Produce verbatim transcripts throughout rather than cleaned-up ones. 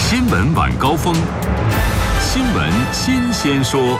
新闻晚高峰，新闻新鲜说。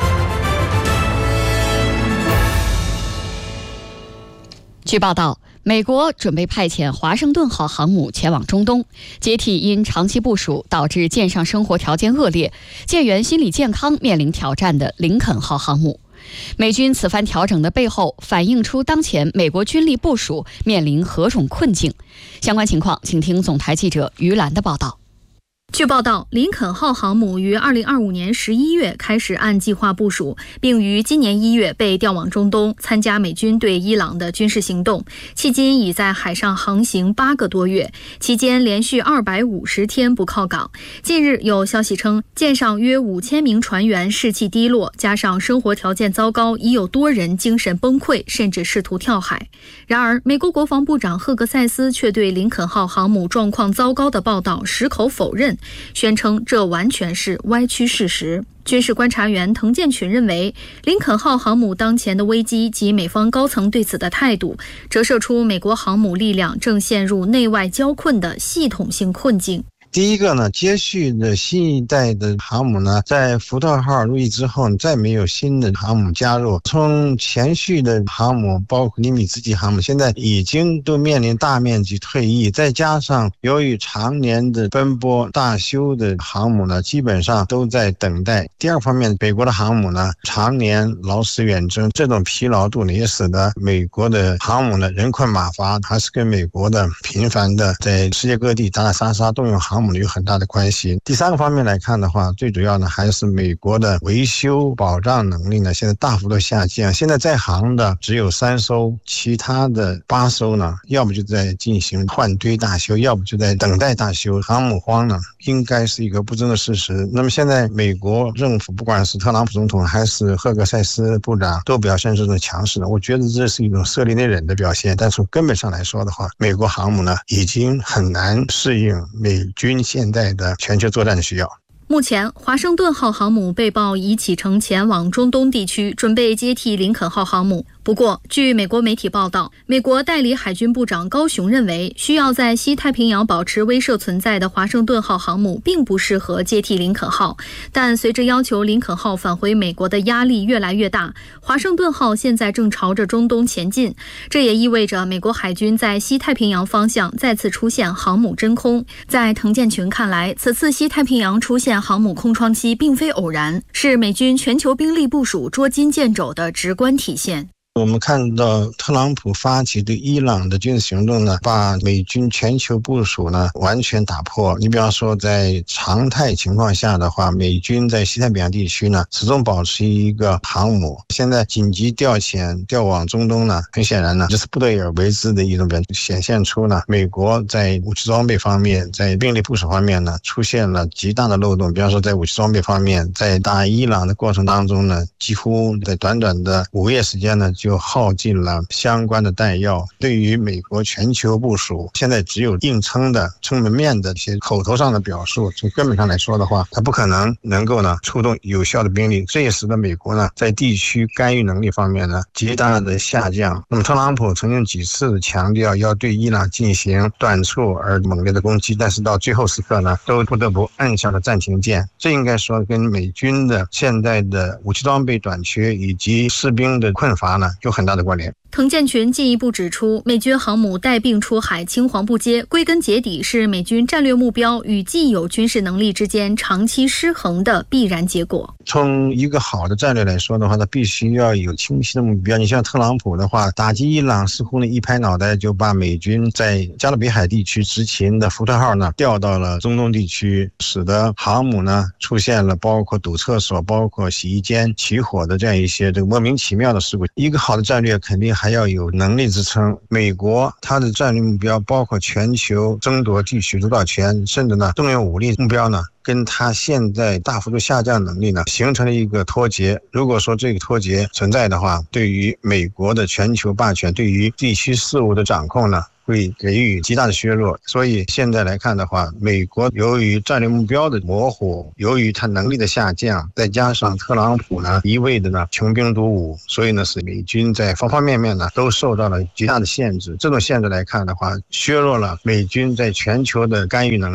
据报道，美国准备派遣华盛顿号航母前往中东，接替因长期部署导致舰上生活条件恶劣、舰员心理健康面临挑战的林肯号航母。美军此番调整的背后，反映出当前美国军力部署面临何种困境。相关情况，请听总台记者于兰的报道。 据报道，林肯号航母于二零二五年十一月开始按计划部署，并于今年一月被调往中东，参加美军对伊朗的军事行动。迄今已在海上航行八个多月，期间连续二百五十天不靠港。近日有消息称，舰上约五千名船员士气低落，加上生活条件糟糕，已有多人精神崩溃，甚至试图跳海。然而，美国国防部长赫格塞斯却对林肯号航母状况糟糕的报道矢口否认，宣称这完全是歪曲事实。军事观察员滕建群认为，林肯号航母当前的危机及美方高层对此的态度，折射出美国航母力量正陷入内外交困的系统性困境。 第一个呢，接续的新一代的航母呢，在福特号入役之后，再没有新的航母加入。从前续的航母，包括尼米兹级航母，现在已经都面临大面积退役，再加上由于常年的奔波大修的航母呢，基本上都在等待。第二方面，美国的航母呢，常年劳师远征，这种疲劳度呢，也使得美国的航母呢人困马乏，还是跟美国的频繁的在世界各地打打杀杀动用航母有很大的关系。第三个方面来看的话，最主要呢还是美国的维修保障能力呢现在大幅度下降。现在在航的只有三艘，其他的八艘呢，要么就在进行换堆大修，要不就在等待大修。航母荒呢，应该是一个不争的事实。那么现在美国政府，不管是特朗普总统还是赫格塞斯部长，都表现这种强势的。我觉得这是一种色厉内荏的表现。但从根本上来说的话，美国航母呢已经很难适应美军现在的全球作战的需要。 目前，华盛顿号航母被曝已启程前往中东地区，准备接替林肯号航母。不过，据美国媒体报道，美国代理海军部长高雄认为，需要在西太平洋保持威慑存在的华盛顿号航母并不适合接替林肯号。但随着要求林肯号返回美国的压力越来越大，华盛顿号现在正朝着中东前进，这也意味着美国海军在西太平洋方向再次出现航母真空。在滕建群看来，此次西太平洋出现航母空窗期并非偶然，是美军全球兵力部署捉襟见肘的直观体现。 我们看到特朗普发起对伊朗的军事行动呢，把美军全球部署呢完全打破。你比方说，在常态情况下的话，美军在西太平洋地区呢始终保持一个航母。现在紧急调遣调往中东呢，很显然呢这是不得而为之的一种表现，显现出呢美国在武器装备方面，在兵力部署方面呢出现了极大的漏洞。比方说，在武器装备方面，在打伊朗的过程当中呢，几乎在短短的五个月时间呢就耗尽了相关的弹药。对于美国全球部署，现在只有硬撑的撑门面的一些口头上的表述，从根本上来说的话，它不可能能够呢出动有效的兵力。这也使得美国呢在地区干预能力方面呢极大的下降。那么特朗普曾经几次强调要对伊朗进行短促而猛烈的攻击，但是到最后时刻呢都不得不按下了暂停键。这应该说跟美军的现在的武器装备短缺以及士兵的困乏呢有很大的关联。 滕建群进一步指出，美军航母带病出海青黄不接，归根结底是美军战略目标与既有军事能力之间长期失衡的必然结果。 从一个好的战略来说的话，它必须要有清晰的目标。你像特朗普的话，打击伊朗似乎呢一拍脑袋就把美军在加勒比海地区执勤的福特号呢调到了中东地区，使得航母呢出现了包括堵厕所、包括洗衣间起火的这样一些这个莫名其妙的事故。一个好的战略肯定还要有能力支撑。美国它的战略目标包括全球争夺地区主导权，甚至呢动用武力目标呢跟它现在大幅度下降能力呢形成了一个脱节。如果说这个脱节存在的话，对于美国的全球霸权，对于地区事务的掌控呢会给予极大的削弱。所以现在来看的话，美国由于战略目标的模糊，由于它能力的下降，再加上特朗普呢一味的呢穷兵黩武，所以呢使美军在方方面面呢都受到了极大的限制。这种限制来看的话，削弱了美军在全球的干预能力，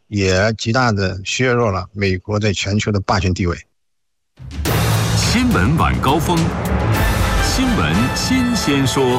也极大的削弱了美国在全球的霸权地位。 新闻晚高峰，新闻新鲜说。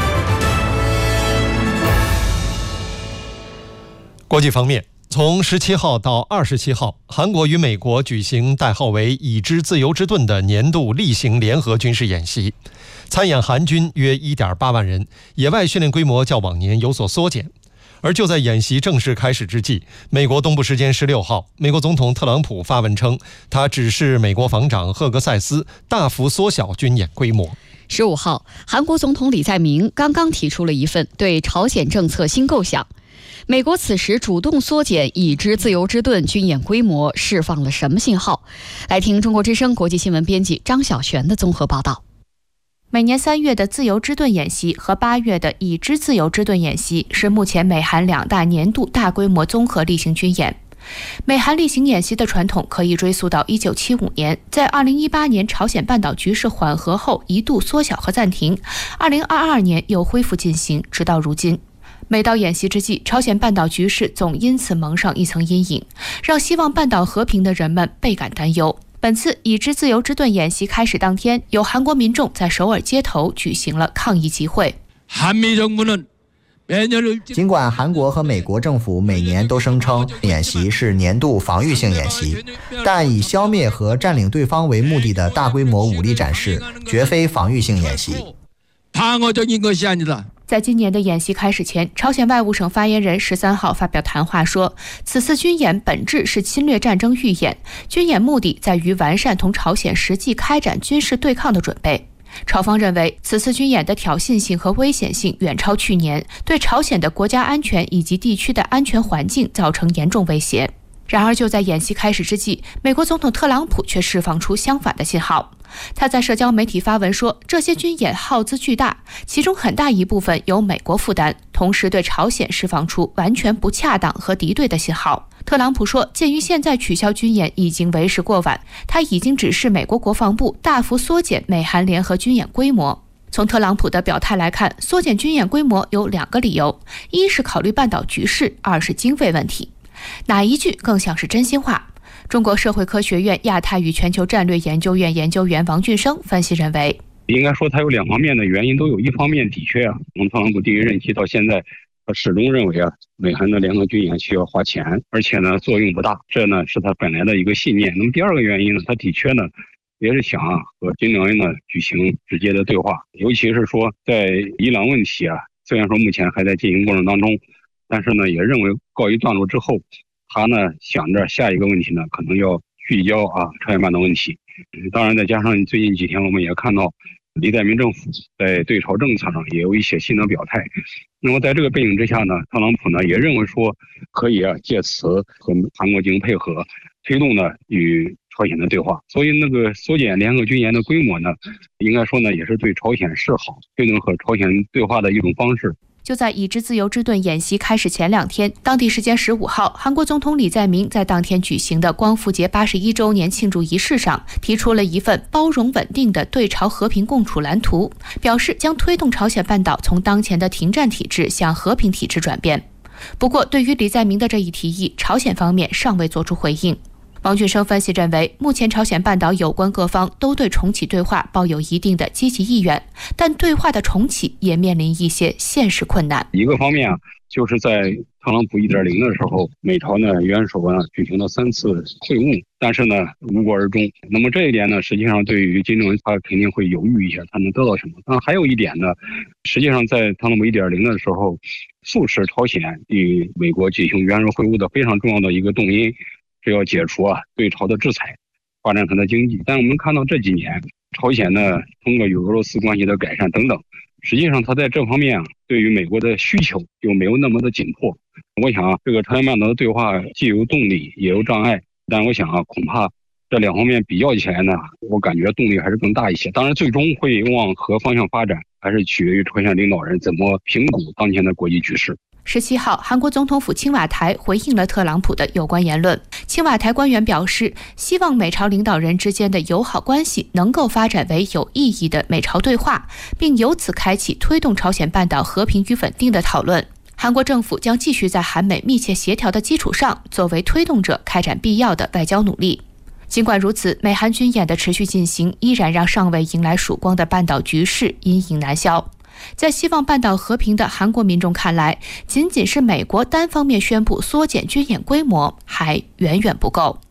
国际方面，从十七号到二十七号，韩国与美国举行代号为“已知自由之盾”的年度例行联合军事演习，参演韩军约 一点八万人，野外训练规模较往年有所缩减。而就在演习正式开始之际，美国东部时间十六号，美国总统特朗普发文称，他指示美国防长赫格塞斯大幅缩小军演规模。 十五号，韩国总统李在明刚刚提出了一份对朝鲜政策新构想。美国此时主动缩减已知自由之盾军演规模，释放了什么信号？来听中国之声国际新闻编辑张晓璇的综合报道。 每年三月的自由之盾演习和八月的已知自由之盾演习是目前美韩两大年度大规模综合例行军演。美韩例行演习的传统可以追溯到一九七五年，在二零一八年朝鲜半岛局势缓和后一度缩小和暂停，二零二二年又恢复进行，直到如今。每到演习之际，朝鲜半岛局势总因此蒙上一层阴影，让希望半岛和平的人们倍感担忧。本次已知自由之盾演习开始当天，有韩国民众在首尔街头举行了抗议集会。 尽管韩国和美国政府每年都声称演习是年度防御性演习，但以消灭和占领对方为目的的大规模武力展示绝非防御性演习。 在今年的演习开始前，朝鲜外务省发言人十三号发表谈话说，此次军演本质是侵略战争预演，军演目的在于完善同朝鲜实际开展军事对抗的准备。朝方认为，此次军演的挑衅性和危险性远超去年，对朝鲜的国家安全以及地区的安全环境造成严重威胁。然而，就在演习开始之际，美国总统特朗普却释放出相反的信号。他在社交媒体发文说，这些军演耗资巨大，其中很大一部分由美国负担，同时对朝鲜释放出完全不恰当和敌对的信号。特朗普说，鉴于现在取消军演已经为时过晚，他已经指示美国国防部大幅缩减美韩联合军演规模。从特朗普的表态来看，缩减军演规模有两个理由，一是考虑半岛局势，二是经费问题。哪一句更像是真心话？中国社会科学院亚太与全球战略研究院研究员王俊生分析认为， 应该说它有两方面的原因，都有。一方面的确啊，从特朗普第一任期到现在，他始终认为啊，美韩的联合军演需要花钱，而且呢作用不大，这呢是他本来的一个信念。那么第二个原因呢，他的确呢也是想啊和金正恩呢举行直接的对话，尤其是说在伊朗问题啊，虽然说目前还在进行过程当中，但是呢也认为告一段落之后，他呢想着下一个问题呢可能要聚焦啊朝鲜半岛问题。当然再加上最近几天我们也看到李在明政府在对朝政策上也有一些新的表态。那么在这个背景之下呢，特朗普呢也认为说可以啊借此和韩国进行配合，推动呢与朝鲜的对话。所以那个缩减联合军演的规模呢，应该说呢也是对朝鲜示好，推动和朝鲜对话的一种方式。 就在已知自由之盾演习开始前两天，当地时间十五号，韩国总统李在明在当天举行的光复节八十一周年庆祝仪式上，提出了一份包容稳定的对朝和平共处蓝图，表示将推动朝鲜半岛从当前的停战体制向和平体制转变。不过，对于李在明的这一提议，朝鲜方面尚未作出回应。王俊生分析认为，目前朝鲜半岛有关各方都对重启对话抱有一定的积极意愿，但对话的重启也面临一些现实困难。 一个方面啊，就是在特朗普 一点零 的时候，美朝呢元首呢举行了三次会晤，但是呢无果而终。那么这一点呢，实际上对于金正恩他肯定会犹豫一下，他能得到什么。那还有一点呢，实际上在特朗普 一点零 的时候，促使朝鲜与美国举行元首会晤的非常重要的一个动因，是要解除啊对朝的制裁，发展它的经济。但我们看到这几年朝鲜呢通过与俄罗斯关系的改善等等，实际上它在这方面啊对于美国的需求又没有那么的紧迫。我想啊这个朝鲜半岛的对话既有动力也有障碍，但我想啊恐怕这两方面比较起来呢，我感觉动力还是更大一些。当然最终会往何方向发展，还是取决于朝鲜领导人怎么评估当前的国际局势。 十七号，韩国总统府青瓦台回应了特朗普的有关言论。青瓦台官员表示，希望美朝领导人之间的友好关系能够发展为有意义的美朝对话，并由此开启推动朝鲜半岛和平与稳定的讨论。 韩国政府将继续在韩美密切协调的基础上，作为推动者开展必要的外交努力。尽管如此，美韩军演的持续进行，依然让尚未迎来曙光的半岛局势阴影难消。在希望半岛和平的韩国民众看来，仅仅是美国单方面宣布缩减军演规模还远远不够。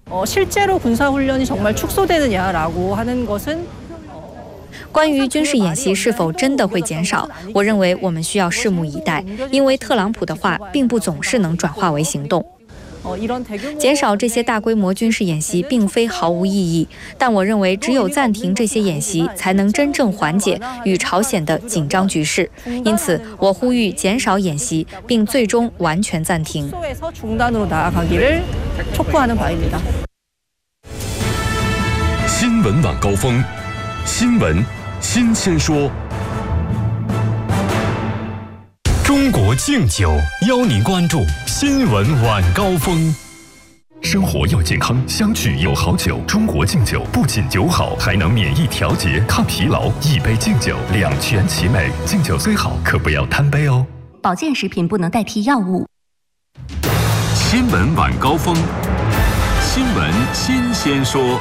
关于军事演习是否真的会减少，我认为我们需要拭目以待，因为特朗普的话并不总是能转化为行动。减少这些大规模军事演习并非毫无意义，但我认为只有暂停这些演习，才能真正缓解与朝鲜的紧张局势。因此，我呼吁减少演习，并最终完全暂停。 新闻晚高峰，新闻新鲜说。中国敬酒邀您关注新闻晚高峰。生活要健康，相聚有好酒。中国敬酒不仅酒好，还能免疫调节、抗疲劳。一杯敬酒，两全其美。敬酒虽好，可不要贪杯哦。 保健食品不能代替药物。 新闻晚高峰，新闻新鲜说。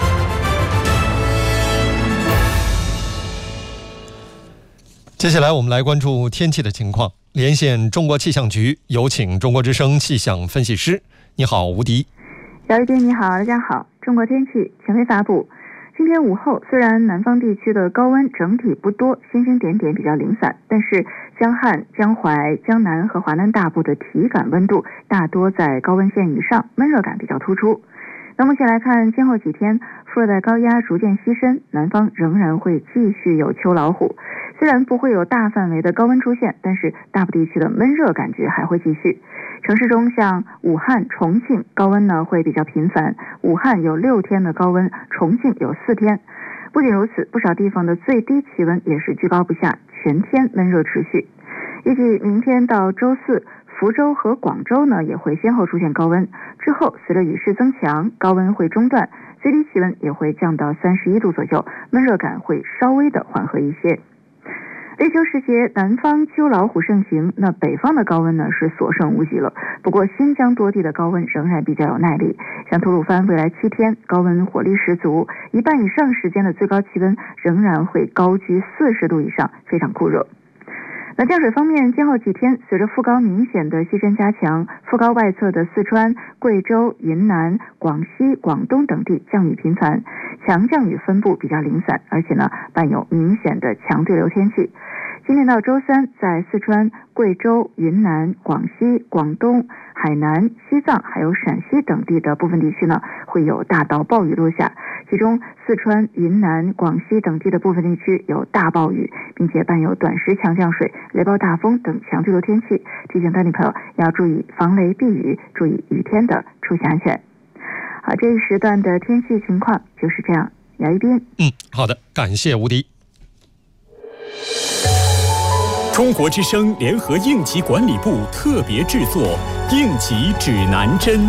接下来我们来关注天气的情况。连线中国气象局，有请中国之声气象分析师。你好，吴迪。 姚一斌，你好，大家好。中国天气权威发布，今天午后虽然南方地区的高温整体不多，星星点点比较零散，但是江汉、江淮、江南和华南大部的体感温度大多在高温线以上，闷热感比较突出。那目前来看，今后几天副热带高压逐渐西伸，南方仍然会继续有秋老虎。虽然不会有大范围的高温出现，但是大部地区的闷热感觉还会继续。城市中像武汉、重庆高温呢会比较频繁，武汉有六天的高温，重庆有四天。不仅如此，不少地方的最低气温也是居高不下，全天闷热持续。预计明天到周四，福州和广州呢也会先后出现高温，之后随着雨势增强，高温会中断，最低气温也会降到三十一度左右，闷热感会稍微的缓和一些。立秋时节，南方秋老虎盛行，那北方的高温呢是所剩无几了。不过新疆多地的高温仍然比较有耐力，像吐鲁番未来七天高温火力十足，一半以上时间的最高气温仍然会高居四十度以上，非常酷热。那降水方面，今后几天随着副高明显的西伸加强，副高外侧的四川、贵州、云南、广西、广东等地降雨频繁，强降雨分布比较零散，而且呢伴有明显的强对流天气。今天到周三，在四川、贵州、云南、广西、广东、海南、西藏还有陕西等地的部分地区呢，会有大到暴雨落下。其中四川、云南、广西等地的部分地区有大暴雨，并且伴有短时强降水、雷暴大风等强对流天气，提醒当地朋友要注意防雷避雨，注意雨天的出行安全。好，这一时段的天气情况就是这样。姚一斌， 嗯，好的，感谢吴迪。 中国之声联合应急管理部特别制作应急指南针。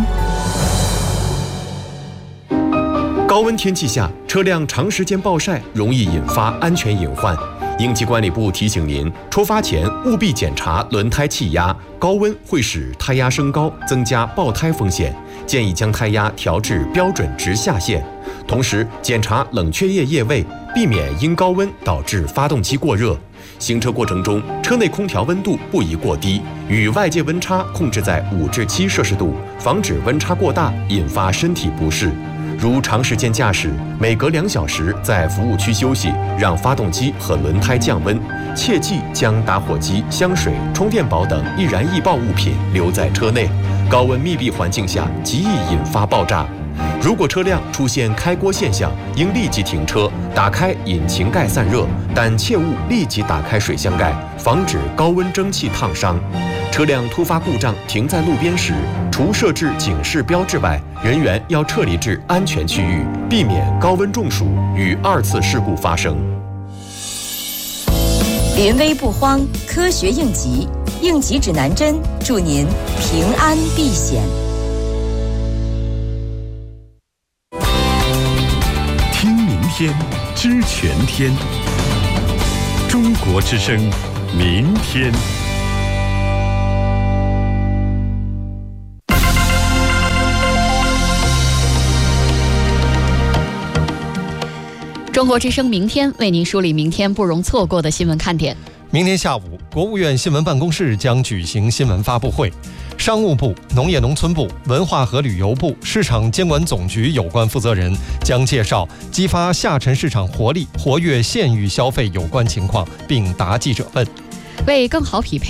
高温天气下，车辆长时间暴晒容易引发安全隐患。应急管理部提醒您，出发前务必检查轮胎气压，高温会使胎压升高，增加爆胎风险。建议将胎压调至标准值下限，同时检查冷却液液位，避免因高温导致发动机过热。行车过程中，车内空调温度不宜过低，与外界温差控制在五至七摄氏度，防止温差过大引发身体不适。如长时间驾驶，每隔两小时在服务区休息，让发动机和轮胎降温。切忌将打火机、香水、充电宝等易燃易爆物品留在车内，高温密闭环境下极易引发爆炸。如果车辆出现开锅现象，应立即停车，打开引擎盖散热，但切勿立即打开水箱盖，防止高温蒸汽烫伤。车辆突发故障停在路边时，除设置警示标志外，人员要撤离至安全区域，避免高温中暑与二次事故发生。 临危不慌，科学应急，应急指南针，祝您平安避险。 听明天，知全天。中国之声，明天。 中国之声明天为您梳理明天不容错过的新闻看点。 明天下午，国务院新闻办公室将举行新闻发布会，商务部、农业农村部、文化和旅游部、市场监管总局有关负责人将介绍激发下沉市场活力、活跃县域消费有关情况，并答记者问。 为更好匹配